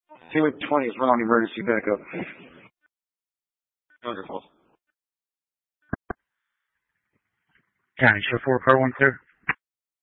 220 is wrong, emergency backup. Wonderful. County, show 4, car 1 clear.